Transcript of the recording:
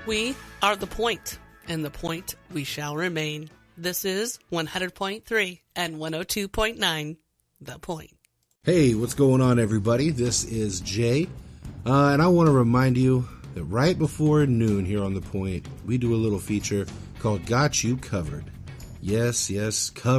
We are the point, and the point we shall remain. This is 100.3 and 102.9, The Point. Hey, what's going on, everybody? This is Jay, and I want to remind you that right before noon here on The Point, we do a little feature called Got You Covered. Yes, covered.